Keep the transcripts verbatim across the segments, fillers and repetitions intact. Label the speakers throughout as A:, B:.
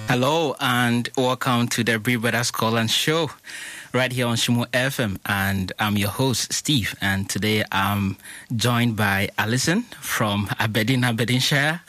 A: Hello and welcome to the Bree Brothers Scotland Show right here on Shimo F M, and I'm your host Steve, and today I'm joined by Alison from Aberdeen, Aberdeenshire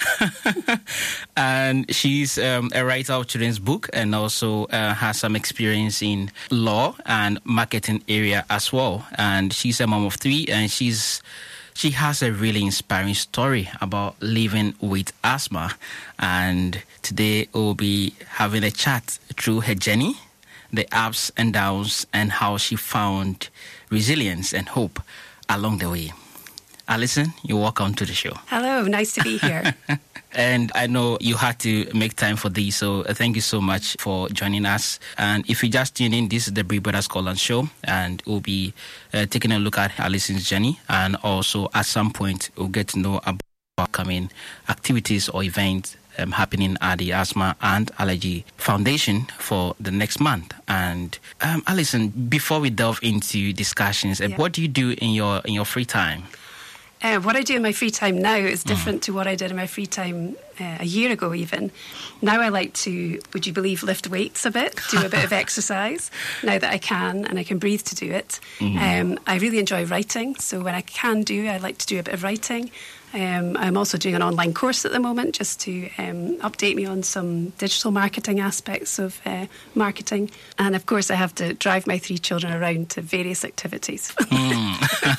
A: and she's um, a writer of children's book and also uh, has some experience in law and marketing area as well, and she's a mom of three, and she's She has a really inspiring story about living with asthma, and today we'll be having a chat through her journey, the ups and downs, and how she found resilience and hope along the way. Alison, you're welcome to the show.
B: Hello, nice to be here.
A: And I know you had to make time for this, so thank you so much for joining us. And if you just tune in, this is the Bree Brothers Scotland Show, and we'll be uh, taking a look at Alison's journey, and also at some point we'll get to know about upcoming activities or events um, happening at the Asthma and Allergy Foundation for the next month. And um, Alison, before we delve into discussions, uh,
B: yeah.
A: what do you do in your in your free time?
B: Uh, what I do in my free time now is different mm. to what I did in my free time uh, a year ago even. Now I like to, would you believe, lift weights a bit, do a bit of exercise, now that I can and I can breathe to do it. Mm. Um, I really enjoy writing, so when I can do, I like to do a bit of writing. Um, I'm also doing an online course at the moment just to um, update me on some digital marketing aspects of uh, marketing. And of course I have to drive my three children around to various activities.
A: mm.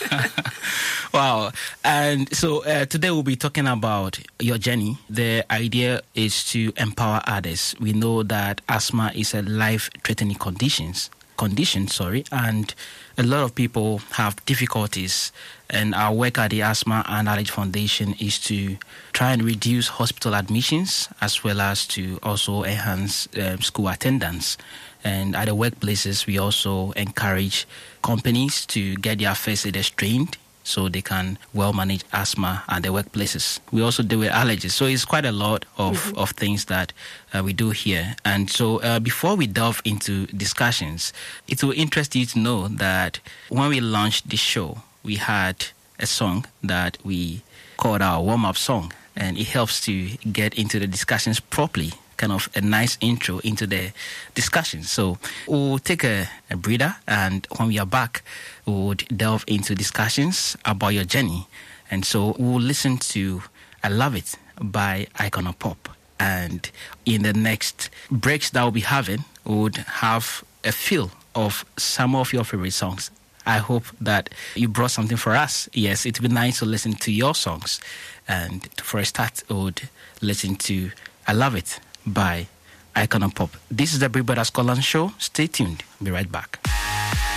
A: Wow. And so uh, today we'll be talking about your journey. The idea is to empower others. We know that asthma is a life-threatening conditions, condition, sorry, and a lot of people have difficulties, and our work at the Asthma and Allergy Foundation is to try and reduce hospital admissions as well as to also enhance um, school attendance. And at the workplaces, we also encourage companies to get their first aiders trained so they can well manage asthma at the workplaces. We also deal with allergies. So it's quite a lot of, mm-hmm. of things that uh, we do here. And so uh, before we delve into discussions, it will interest you to know that when we launched this show, we had a song that we called our warm-up song, and it helps to get into the discussions properly, kind of a nice intro into the discussion. So we'll take a, a breather, and when we are back, we'll delve into discussions about your journey. And so we'll listen to I Love It by Icon of Pop. And in the next breaks that we'll be having, we'll have a feel of some of your favorite songs. I hope that you brought something for us. Yes, it would be nice to listen to your songs. And for a start, we would listen to I Love It by Icon of Pop. This is the Bree Brothers Scotland Show. Stay tuned. Be right back.